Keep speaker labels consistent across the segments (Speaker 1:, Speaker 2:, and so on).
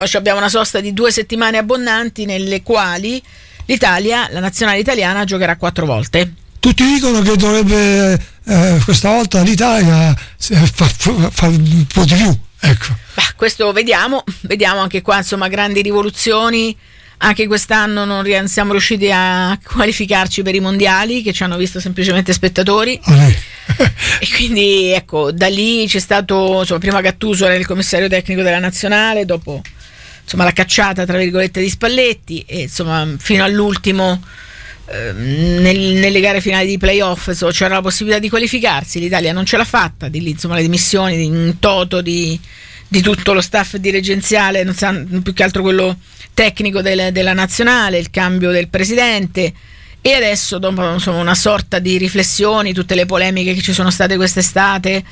Speaker 1: abbiamo una sosta di 2 settimane abbondanti nelle quali l'Italia, la nazionale italiana, giocherà 4 volte.
Speaker 2: Tutti dicono che dovrebbe questa volta l'Italia fare un po' di più, ecco.
Speaker 1: Questo vediamo anche qua, insomma, grandi rivoluzioni. Anche quest'anno non siamo riusciti a qualificarci per i mondiali, che ci hanno visto semplicemente spettatori. E quindi ecco, da lì c'è stato, insomma, prima Gattuso era il commissario tecnico della nazionale, dopo insomma la cacciata tra virgolette di Spalletti, e insomma fino all'ultimo nelle gare finali di playoff, insomma, c'era la possibilità di qualificarsi, l'Italia non ce l'ha fatta, di lì insomma le dimissioni di un toto di tutto lo staff dirigenziale, non sa, più che altro quello tecnico della nazionale, il cambio del presidente, e adesso dopo insomma una sorta di riflessioni, tutte le polemiche che ci sono state quest'estate,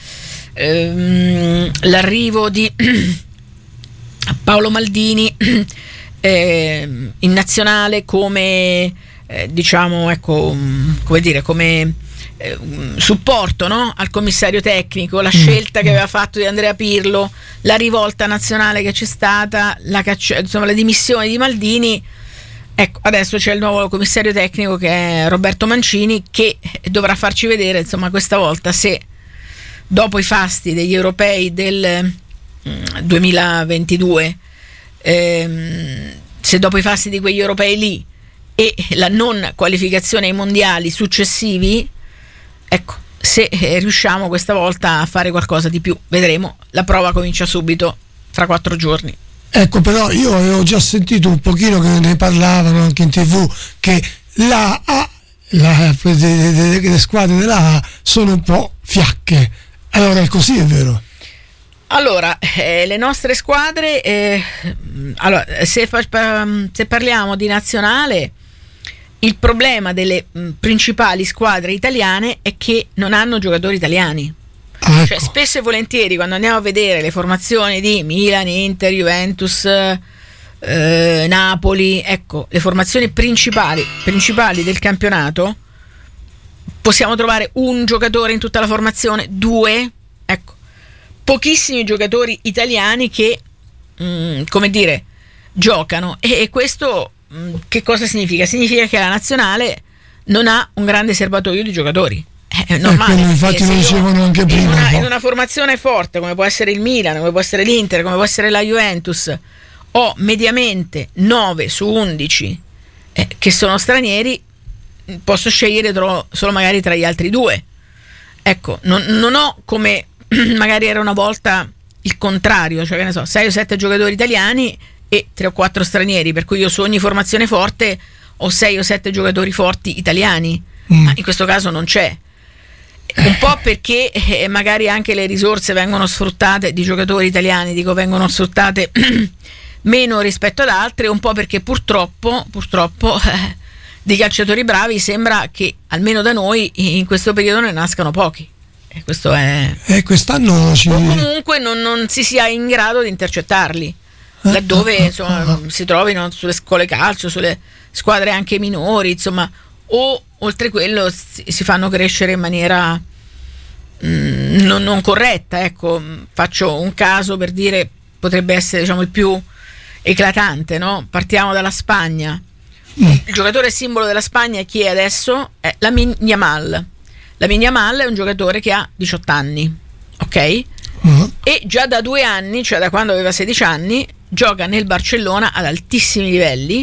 Speaker 1: l'arrivo di Paolo Maldini in nazionale come diciamo, ecco, come dire, come supporto, no? Al commissario tecnico, la scelta che aveva fatto di Andrea Pirlo, la rivolta nazionale che c'è stata, insomma le dimissioni di Maldini. Ecco, adesso c'è il nuovo commissario tecnico che è Roberto Mancini, che dovrà farci vedere, insomma, questa volta se dopo i fasti degli europei del 2022, se dopo i fasti di quegli europei lì e la non qualificazione ai mondiali successivi, ecco, se riusciamo questa volta a fare qualcosa di più. Vedremo, la prova comincia subito, fra 4 giorni.
Speaker 2: Ecco, però io avevo già sentito un pochino che ne parlavano anche in TV, che le squadre della A sono un po' fiacche. Allora è così, è vero?
Speaker 1: Allora, le nostre squadre, allora, se parliamo di nazionale, il problema delle principali squadre italiane è che non hanno giocatori italiani.
Speaker 2: Ecco.
Speaker 1: Cioè, spesso e volentieri quando andiamo a vedere le formazioni di Milan, Inter, Juventus, Napoli, ecco, le formazioni principali del campionato, possiamo trovare un giocatore in tutta la formazione, 2, ecco, pochissimi giocatori italiani che come dire, giocano, e questo che cosa significa? Significa che la nazionale non ha un grande serbatoio di giocatori. È normale,
Speaker 2: infatti lo dicevano anche prima.
Speaker 1: In una formazione forte come può essere il Milan, come può essere l'Inter, come può essere la Juventus, ho mediamente 9 su 11 che sono stranieri, posso scegliere solo magari tra gli altri 2. Ecco, non ho, come magari era una volta, il contrario, cioè che ne so, 6 o 7 giocatori italiani e 3 o 4 stranieri, per cui io su ogni formazione forte ho 6 o 7 giocatori forti italiani, ma in questo caso non c'è. Un po' perché magari anche le risorse vengono sfruttate di giocatori italiani, dico vengono sfruttate meno rispetto ad altre, un po' perché purtroppo di calciatori bravi sembra che almeno da noi in questo periodo ne nascano pochi, e questo è
Speaker 2: quest'anno
Speaker 1: o comunque non si sia in grado di intercettarli laddove insomma si trovino sulle scuole calcio, sulle squadre anche minori, insomma, o oltre quello si fanno crescere in maniera non corretta. Ecco, faccio un caso per dire, potrebbe essere, diciamo, il più eclatante, no? Partiamo dalla Spagna. Il giocatore simbolo della Spagna chi è adesso? È Lamine Yamal. Lamine Yamal è un giocatore che ha 18 anni, ok? E già da 2 anni, cioè da quando aveva 16 anni, gioca nel Barcellona ad altissimi livelli,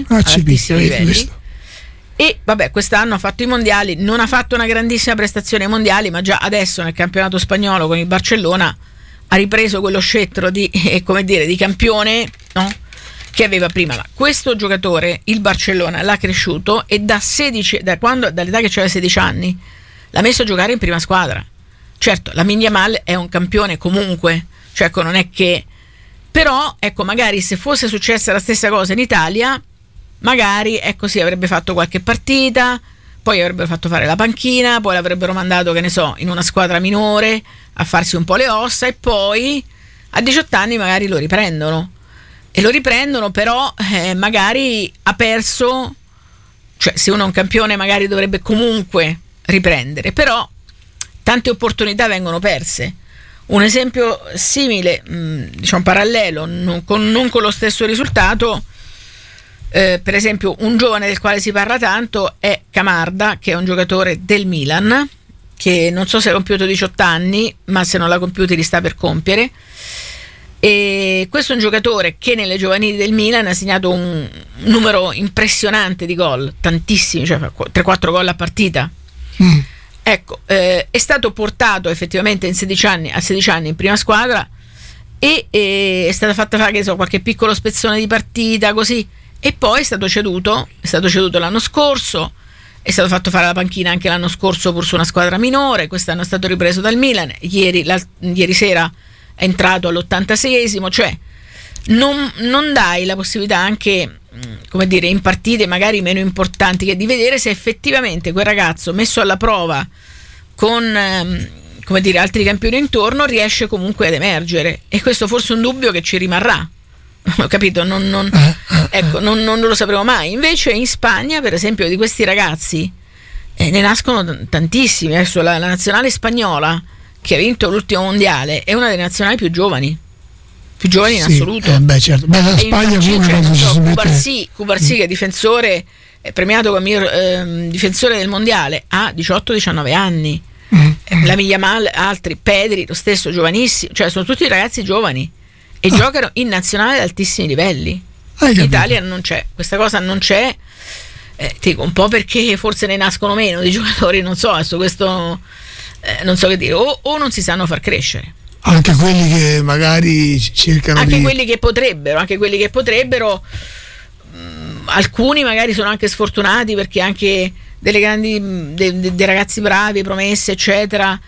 Speaker 1: e vabbè, quest'anno ha fatto i mondiali, non ha fatto una grandissima prestazione ai mondiali, ma già adesso nel campionato spagnolo con il Barcellona ha ripreso quello scettro di come dire, di campione, no? Che aveva prima. Questo giocatore, il Barcellona, l'ha cresciuto, e dall'età che aveva 16 anni l'ha messo a giocare in prima squadra. Certo, Lamine Yamal è un campione comunque, cioè ecco, non è che, però ecco, magari se fosse successa la stessa cosa in Italia, magari ecco sì, avrebbe fatto qualche partita, poi avrebbero fatto fare la panchina, poi l'avrebbero mandato, che ne so, in una squadra minore a farsi un po' le ossa, e poi a 18 anni magari lo riprendono, però magari ha perso, cioè se uno è un campione magari dovrebbe comunque riprendere, però tante opportunità vengono perse. Un esempio simile, diciamo parallelo, non con lo stesso risultato, per esempio un giovane del quale si parla tanto è Camarda, che è un giocatore del Milan, che non so se ha compiuto 18 anni, ma se non l'ha compiuti li sta per compiere. E questo è un giocatore che nelle giovanili del Milan ha segnato un numero impressionante di gol, tantissimi, cioè 3-4 gol a partita. Ecco, è stato portato effettivamente a 16 anni in prima squadra e è stata fatta fare, che so, qualche piccolo spezzone di partita così, e poi è stato ceduto l'anno scorso, è stato fatto fare la panchina anche l'anno scorso pur su una squadra minore, quest'anno è stato ripreso dal Milan, ieri sera è entrato all'86esimo, cioè non dai la possibilità anche, come dire, in partite magari meno importanti, che di vedere se effettivamente quel ragazzo messo alla prova con come dire, altri campioni intorno riesce comunque ad emergere, e questo forse è un dubbio che ci rimarrà. Ho capito? Ecco, non lo sapremo mai. Invece in Spagna, per esempio, di questi ragazzi ne nascono tantissimi. Adesso la nazionale spagnola, che ha vinto l'ultimo mondiale, è una delle nazionali più giovani in assoluto.
Speaker 2: Certo. La Spagna
Speaker 1: Cubarsí, che è difensore, è premiato come difensore del mondiale, ha 18-19 anni. Lamine Yamal, altri, Pedri, lo stesso, giovanissimo, cioè sono tutti ragazzi giovani e giocano in nazionale ad altissimi livelli. In Italia non c'è, questa cosa non c'è, dico, un po' perché forse ne nascono meno di giocatori, non so, adesso questo non so che dire, o non si sanno far crescere.
Speaker 2: Anche quelli che magari cercano
Speaker 1: quelli che potrebbero, alcuni magari sono anche sfortunati, perché anche delle grandi dei ragazzi bravi, promesse eccetera,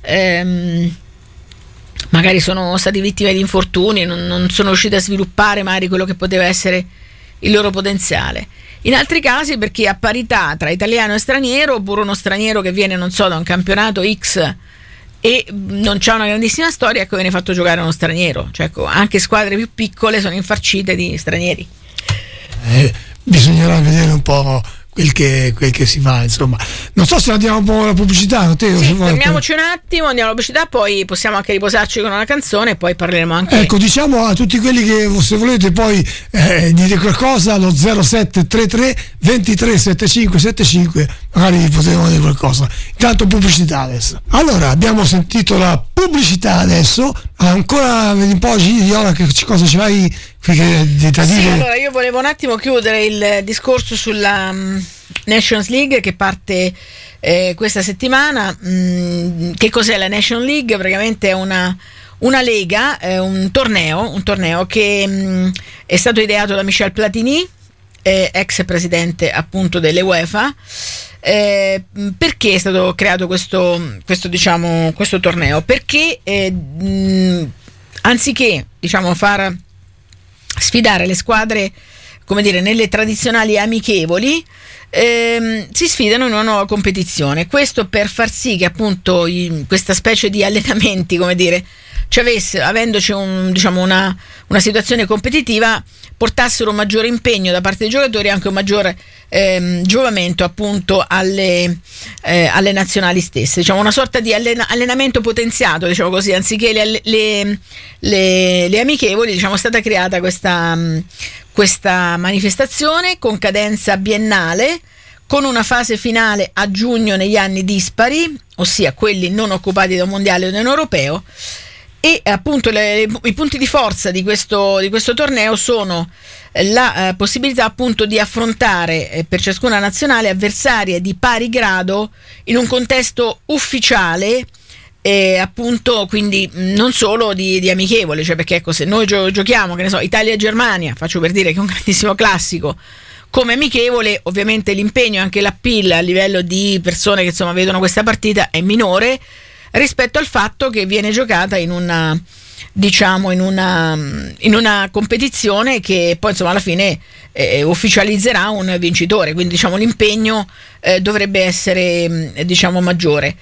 Speaker 1: magari sono stati vittime di infortuni, non sono riusciti a sviluppare magari quello che poteva essere il loro potenziale. In altri casi perché a parità tra italiano e straniero, oppure uno straniero che viene, non so, da un campionato X e non c'ha una grandissima storia, ecco, viene fatto giocare uno straniero. Cioè, ecco, anche squadre più piccole sono infarcite di stranieri.
Speaker 2: Bisognerà vedere un po' quel che si fa, insomma. Non so se andiamo un po' alla pubblicità, Matteo.
Speaker 1: Sì, fermiamoci un attimo, andiamo alla pubblicità, poi possiamo anche riposarci con una canzone e poi parleremo anche.
Speaker 2: Ecco, diciamo a tutti quelli che, se volete poi dire qualcosa, allo 0733 23 75 75, magari potevamo dire qualcosa. Intanto pubblicità adesso. Allora, abbiamo sentito la pubblicità adesso, ancora vedi un po' Giola, che cosa ci vai da dire?
Speaker 1: Sì, allora io volevo un attimo chiudere il discorso sulla Nations League che parte questa settimana. Che cos'è la Nations League? Praticamente è una lega, un torneo che è stato ideato da Michel Platini, ex presidente appunto delle UEFA. Perché è stato creato questo torneo? Perché anziché far sfidare le squadre, come dire, nelle tradizionali amichevoli, si sfidano in una nuova competizione. Questo per far sì che appunto questa specie di allenamenti, come dire, avendoci una situazione competitiva, portassero un maggiore impegno da parte dei giocatori e anche un maggiore giovamento appunto alle nazionali stesse, una sorta di allenamento potenziato, così, anziché le amichevoli, è stata creata questa manifestazione con cadenza biennale, con una fase finale a giugno negli anni dispari, ossia quelli non occupati da un mondiale o da un europeo. E appunto i punti di forza di questo torneo sono la possibilità appunto di affrontare per ciascuna nazionale avversarie di pari grado in un contesto ufficiale, appunto, quindi non solo di amichevole, perché ecco, se noi giochiamo, che ne so, Italia e Germania, faccio per dire che è un grandissimo classico, come amichevole, ovviamente l'impegno e anche l'appeal a livello di persone che vedono questa partita è minore rispetto al fatto che viene giocata in una competizione che poi alla fine ufficializzerà un vincitore, quindi l'impegno dovrebbe essere maggiore.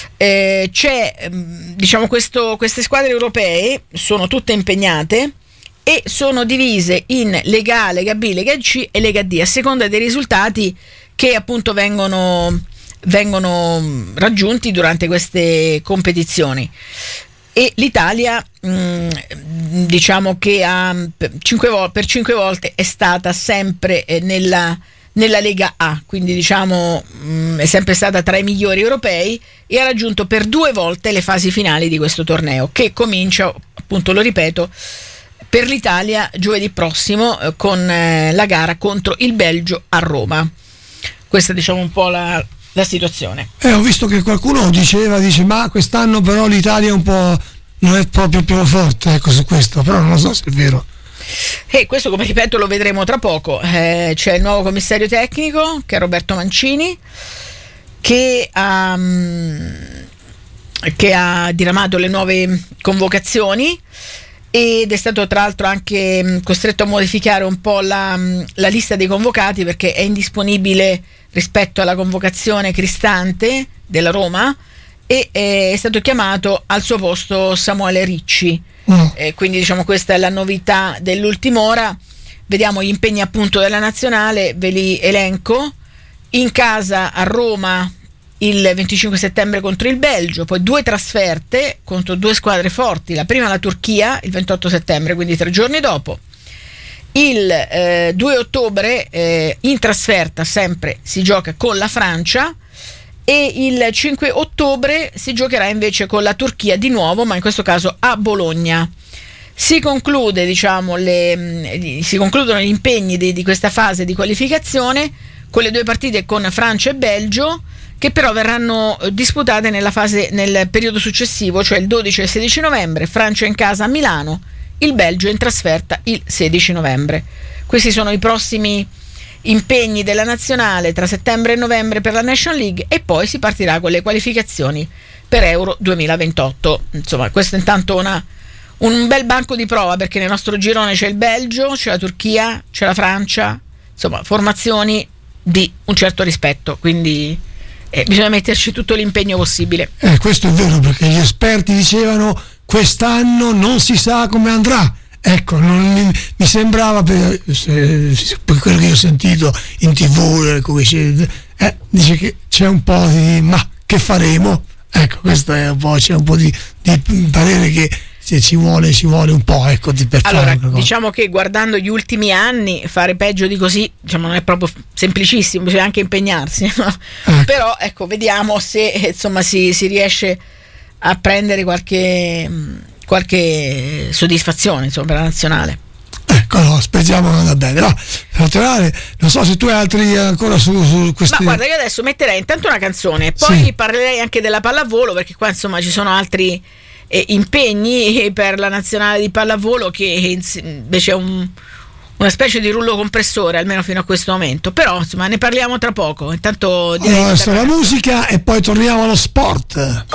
Speaker 1: Queste squadre europee sono tutte impegnate e sono divise in Lega A, Lega B, Lega C e Lega D, a seconda dei risultati che appunto vengono raggiunti durante queste competizioni. e l'Italia diciamo che per 5 volte è stata sempre nella Lega A, quindi diciamo è sempre stata tra i migliori europei e ha raggiunto per 2 volte le fasi finali di questo torneo, che comincia, appunto lo ripeto, per l'Italia giovedì prossimo con la gara contro il Belgio a Roma. Questa diciamo un po' la situazione.
Speaker 2: Ho visto che qualcuno dice ma quest'anno però l'Italia un po' non è proprio più forte, ecco, su questo, però non lo so se è vero.
Speaker 1: E questo, come ripeto, lo vedremo tra poco. C'è il nuovo commissario tecnico, che è Roberto Mancini, che ha diramato le nuove convocazioni ed è stato tra l'altro anche costretto a modificare un po' la lista dei convocati, perché è indisponibile rispetto alla convocazione Cristante della Roma e è stato chiamato al suo posto Samuele Ricci. Quindi diciamo questa è la novità dell'ultima ora. Vediamo gli impegni appunto della nazionale, ve li elenco. In casa a Roma il 25 settembre contro il Belgio, poi 2 trasferte contro 2 squadre forti, la prima la Turchia il 28 settembre, quindi 3 giorni dopo. Il 2 ottobre in trasferta sempre si gioca con la Francia e il 5 ottobre si giocherà invece con la Turchia di nuovo, ma in questo caso a Bologna. Si concludono gli impegni di questa fase di qualificazione con le 2 partite con Francia e Belgio, che però verranno disputate nel periodo successivo, cioè il 12 e il 16 novembre, Francia in casa a Milano, il Belgio in trasferta il 16 novembre. Questi sono i prossimi impegni della nazionale tra settembre e novembre per la National League, e poi si partirà con le qualificazioni per Euro 2028. Insomma, questo è intanto un bel banco di prova, perché nel nostro girone c'è il Belgio, c'è la Turchia, c'è la Francia, insomma formazioni di un certo rispetto, quindi bisogna metterci tutto l'impegno possibile.
Speaker 2: Questo è vero, perché gli esperti dicevano quest'anno non si sa come andrà. Ecco, mi sembrava, per quello che ho sentito in TV, dice che c'è un po' di ma che faremo? Ecco, questo è un po', c'è un po' di parere che se ci vuole un po', ecco, per
Speaker 1: allora,
Speaker 2: fare
Speaker 1: diciamo che guardando gli ultimi anni fare peggio di così, diciamo, non è proprio semplicissimo, bisogna anche impegnarsi, no? Però ecco, vediamo se insomma si riesce a prendere qualche soddisfazione, insomma, per la nazionale.
Speaker 2: Ecco, no, speriamo che vada bene. No, non so se tu hai altri ancora su questi.
Speaker 1: Ma guarda, io adesso metterei intanto una canzone, poi parlerei anche della pallavolo, perché qua insomma ci sono altri impegni per la nazionale di pallavolo, che invece è una specie di rullo compressore, almeno fino a questo momento. Però insomma ne parliamo tra poco. Intanto direi
Speaker 2: adesso la musica e poi torniamo allo sport.